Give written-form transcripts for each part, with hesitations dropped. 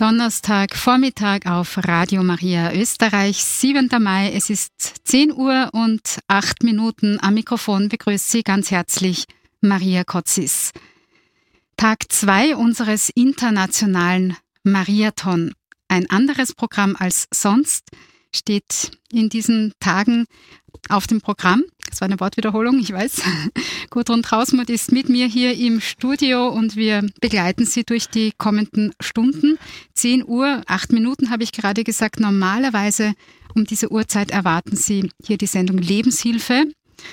Donnerstag, Vormittag auf Radio Maria Österreich, 7. Mai. Es ist 10 Uhr und 8 Minuten. Am Mikrofon begrüßt Sie ganz herzlich Maria Kotzis. Tag 2 unseres internationalen Mariathon. Ein anderes Programm als sonst steht in diesen Tagen auf dem Programm. Das war eine Wortwiederholung, ich weiß. Gudrun Trausmuth ist mit mir hier im Studio und wir begleiten Sie durch die kommenden Stunden. 10 Uhr, 8 Minuten habe ich gerade gesagt. Normalerweise um diese Uhrzeit erwarten Sie hier die Sendung Lebenshilfe.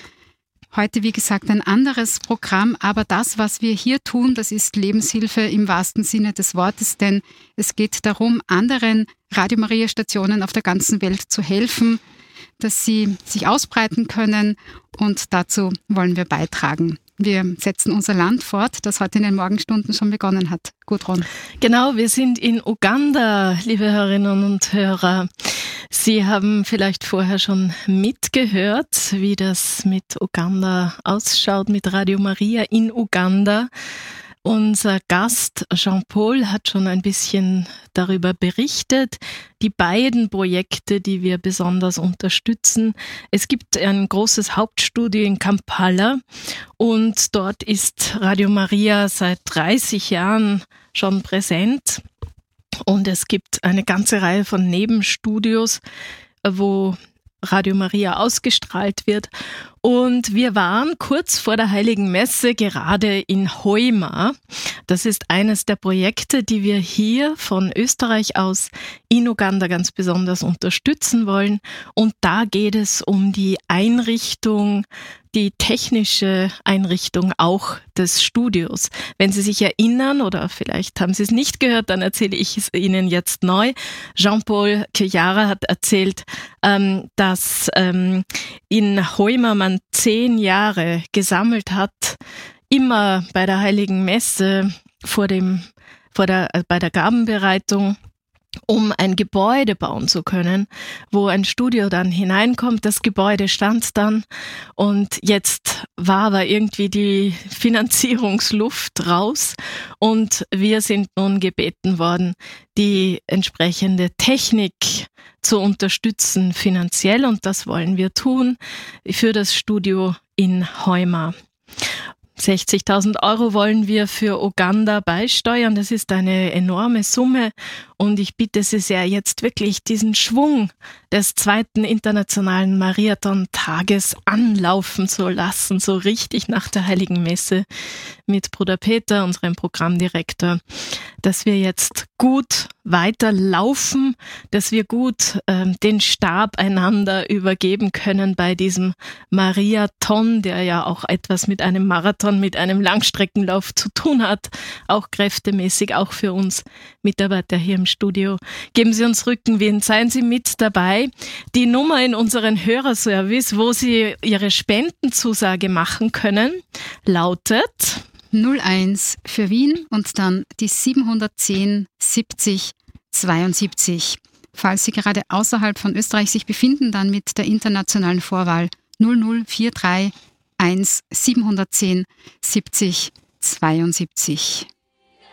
Heute, wie gesagt, ein anderes Programm, aber das, was wir hier tun, das ist Lebenshilfe im wahrsten Sinne des Wortes, denn es geht darum, anderen Radio Maria Stationen auf der ganzen Welt zu helfen, dass sie sich ausbreiten können, und dazu wollen wir beitragen. Wir setzen unser Land fort, das heute in den Morgenstunden schon begonnen hat. Gudrun. Genau, wir sind in Uganda, liebe Hörerinnen und Hörer. Sie haben vielleicht vorher schon mitgehört, wie das mit Uganda ausschaut, mit Radio Maria in Uganda. Unser Gast Jean-Paul hat schon ein bisschen darüber berichtet. Die beiden Projekte, die wir besonders unterstützen. Es gibt ein großes Hauptstudio in Kampala und dort ist Radio Maria seit 30 Jahren schon präsent. Und es gibt eine ganze Reihe von Nebenstudios, wo Radio Maria ausgestrahlt wird. Und wir waren kurz vor der Heiligen Messe gerade in Hoima. Das ist eines der Projekte, die wir hier von Österreich aus in Uganda ganz besonders unterstützen wollen. Und da geht es um die Einrichtung, die technische Einrichtung auch des Studios. Wenn Sie sich erinnern, oder vielleicht haben Sie es nicht gehört, dann erzähle ich es Ihnen jetzt neu. Jean-Paul Kejara hat erzählt, dass in Hoima man 10 Jahre gesammelt hat, immer bei der Heiligen Messe bei der Gabenbereitung, um ein Gebäude bauen zu können, wo ein Studio dann hineinkommt. Das Gebäude stand dann und jetzt war aber irgendwie die Finanzierungsluft raus und wir sind nun gebeten worden, die entsprechende Technik zu unterstützen finanziell, und das wollen wir tun für das Studio in Hoima. 60.000 € wollen wir für Uganda beisteuern. Das ist eine enorme Summe und ich bitte Sie sehr, jetzt wirklich diesen Schwung des 2. internationalen Mariathon-Tages anlaufen zu lassen, so richtig nach der Heiligen Messe mit Bruder Peter, unserem Programmdirektor, dass wir jetzt gut weiterlaufen, dass wir gut den Stab einander übergeben können bei diesem Mariathon, der ja auch etwas mit einem Marathon, mit einem Langstreckenlauf zu tun hat, auch kräftemäßig, auch für uns Mitarbeiter hier im Studio. Geben Sie uns Rückenwind, seien Sie mit dabei. Die Nummer in unseren Hörerservice, wo Sie Ihre Spendenzusage machen können, lautet 01 für Wien und dann die 710 70 72. Falls Sie gerade außerhalb von Österreich sich befinden, dann mit der internationalen Vorwahl 0043 1 710 70 72.